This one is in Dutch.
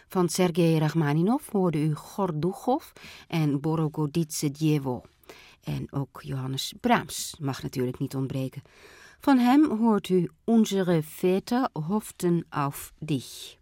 Van Sergei Rachmaninov hoorde u Gorduchov en Borogoditse Djewo. En ook Johannes Brahms mag natuurlijk niet ontbreken. Van hem hoort u Unsere Väter hofften auf dich.